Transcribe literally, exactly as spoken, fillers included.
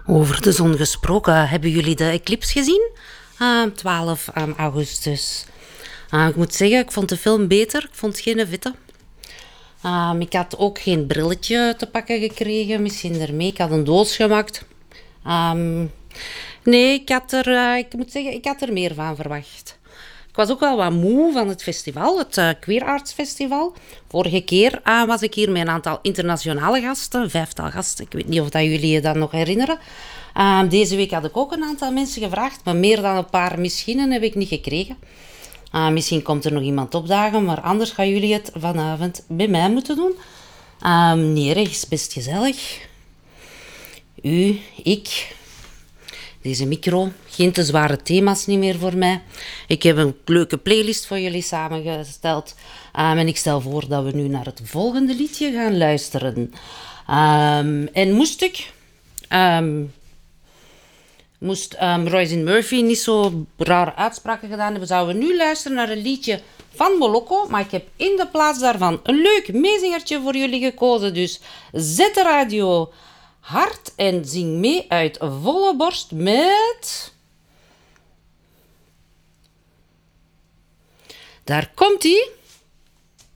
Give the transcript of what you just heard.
Over de zon gesproken, hebben jullie de eclipse gezien? Uh, twaalf augustus. Uh, ik moet zeggen, ik vond de film beter. Ik vond geen vette. Uh, ik had ook geen brilletje te pakken gekregen. Misschien ermee. Ik had een doos gemaakt. Um, nee, ik had er, uh, ik moet zeggen, ik had er meer van verwacht. Ik was ook wel wat moe van het festival, het uh, Queer Arts Festival. Vorige keer uh, was ik hier met een aantal internationale gasten, vijftal gasten. Ik weet niet of dat jullie je dat nog herinneren. Uh, deze week had ik ook een aantal mensen gevraagd, maar meer dan een paar misschien heb ik niet gekregen. Uh, misschien komt er nog iemand opdagen, maar anders gaan jullie het vanavond bij mij moeten doen. Uh, nee, is best gezellig. U, ik... Deze micro, geen te zware thema's niet meer voor mij. Ik heb een leuke playlist voor jullie samengesteld. Um, en ik stel voor dat we nu naar het volgende liedje gaan luisteren. Um, en moest ik... Um, moest um, Roisin Murphy niet zo rare uitspraken gedaan hebben, zouden we nu luisteren naar een liedje van Moloko. Maar ik heb in de plaats daarvan een leuk meezingertje voor jullie gekozen. Dus zet de radio... hard en zing mee uit volle borst met... Daar komt-ie.